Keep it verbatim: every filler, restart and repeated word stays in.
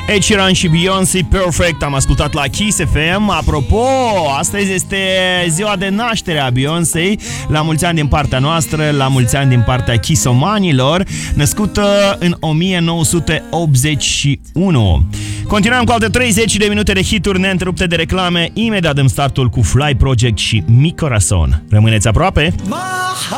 Ed Sheeran și Beyoncé, Perfect, am ascultat la Kiss F M. Apropo, astăzi este ziua de naștere a Beyoncé. La mulți ani din partea noastră, la mulți ani din partea Kissomanilor, născută în o mie nouă sute optzeci și unu. Continuăm cu alte treizeci de minute de hituri neîntrerupte de reclame. Imediat dăm startul cu Fly Project și Mi Corazon. Rămâneți aproape!